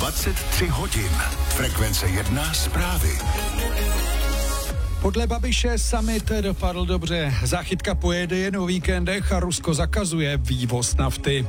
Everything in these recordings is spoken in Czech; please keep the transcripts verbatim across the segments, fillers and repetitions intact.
dvacet tři hodin. Frekvence jedna zprávy. Podle Babiše summit dopadl dobře. Záchytka pojede jen o víkendech a Rusko zakazuje vývoz nafty.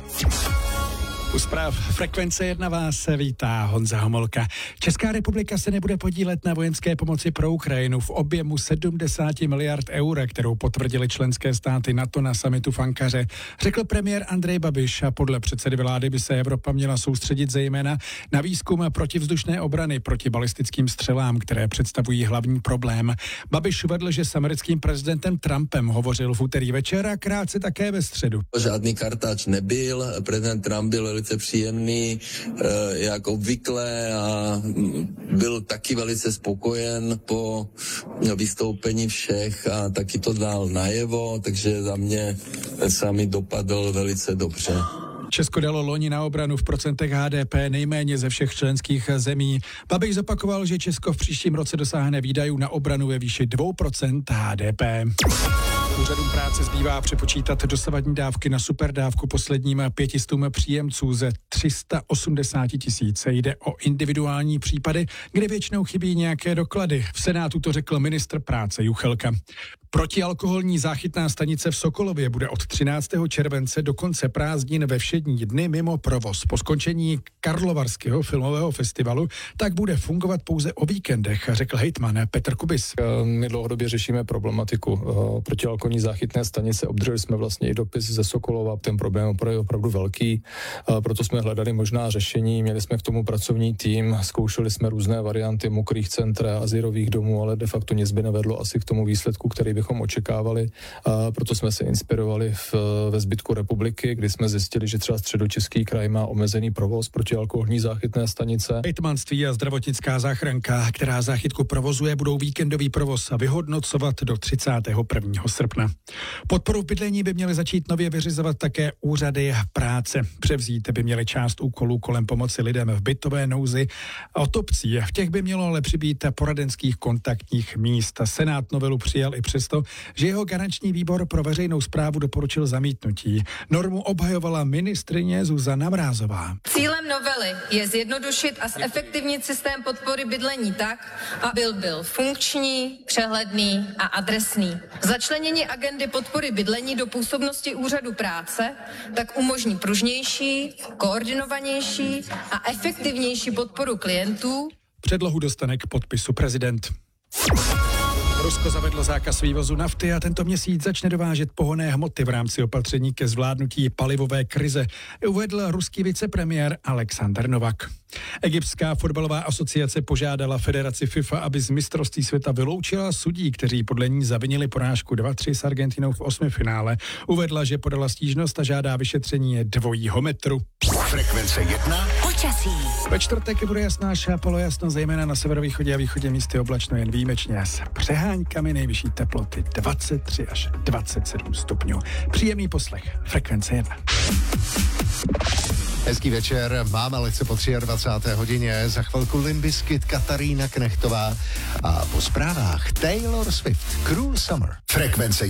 U zpráv Frekvence jedna vás vítá Honza Homolka. Česká republika se nebude podílet na vojenské pomoci pro Ukrajinu v objemu sedmdesát miliard eur, kterou potvrdili členské státy NATO na summitu v Ankaře. Řekl premiér Andrej Babiš a podle předsedy vlády by se Evropa měla soustředit zejména na výzkum protivzdušné obrany proti balistickým střelám, které představují hlavní problém. Babiš uvedl, že s americkým prezidentem Trumpem hovořil v úterý večer a krátce také ve středu. Žádný kartáč nebyl, prezident Trump byl velice příjemný, e, jak obvykle, a byl taky velice spokojen po vystoupení všech a taky to dal najevo, takže za mě sami dopadl velice dobře. Česko dalo loni na obranu v procentech H D P nejméně ze všech členských zemí. Babiš zopakoval, že Česko v příštím roce dosáhne výdajů na obranu ve výši dvě procenta H D P. Úřadům práce zbývá přepočítat dosavadní dávky na superdávku posledním pětistům příjemců ze tři sta osmdesát tisíc. Jde o individuální případy, kde většinou chybí nějaké doklady. V Senátu to řekl ministr práce Juchelka. Protialkoholní záchytná stanice v Sokolově bude od třináctého července do konce prázdnin ve všední dny mimo provoz. Po skončení Karlovarského filmového festivalu tak bude fungovat pouze o víkendech, řekl hejtman Petr Kubis. My dlouhodobě řešíme problematiku protialkoholní záchytné stanice. Obdrželi jsme vlastně i dopis ze Sokolova. Ten problém je opravdu velký, proto jsme hledali možná řešení. Měli jsme k tomu pracovní tým, zkoušeli jsme různé varianty mokrých center a azylových domů, ale de facto nic by nevedlo asi k tomu výsledku, který bychom očekávali. A proto jsme se inspirovali v, ve zbytku republiky, kdy jsme zjistili, že třeba Středočeský kraj má omezený provoz protialkoholní záchytné stanice. Hejtmanství a zdravotnická záchranka, která záchytku provozuje, budou víkendový provoz vyhodnocovat do třicátého prvního srpna. Podporu v bydlení by měly začít nově vyřizovat také úřady práce. Převzít by měly část úkolů kolem pomoci lidem v bytové nouzi. Od obcí v těch by mělo ale přibýt poradenských kontaktních míst. Senát novelu přijal i přesto, že jeho garanční výbor pro veřejnou správu doporučil zamítnutí. Normu obhajovala ministryně Zuzana Mrázová. Cílem novely je zjednodušit a zefektivnit systém podpory bydlení tak, aby byl, byl funkční, přehledný a adresný. Začlenění agendy podpory bydlení do působnosti úřadu práce tak umožní pružnější, koordinovanější a efektivnější podporu klientů. Předlohu dostane k podpisu prezident. Rusko zavedlo zákaz vývozu nafty a tento měsíc začne dovážet pohonné hmoty v rámci opatření ke zvládnutí palivové krize, uvedl ruský vicepremiér Alexander Novak. Egyptská fotbalová asociace požádala federaci FIFA, aby z mistrovství světa vyloučila sudí, kteří podle ní zavinili porážku dva tři s Argentinou v osmifinále. Uvedla, že podala stížnost a žádá vyšetření dvojího metru. Frekvence jedna. Počasí. Ve čtvrtek bude jasná až polojasno, zejména na severovýchodě a východě místy oblačno jen výjimečně s přeháňkami, nejvyšší teploty dvacet tři až dvacet sedm stupňů. Příjemný poslech. Frekvence jedna. Hezký večer, máme lehce po dvacáté třetí hodině, za chvilku Limp Bizkit, Katarína Knechtová a po zprávách Taylor Swift, Cruel Summer. Frekvence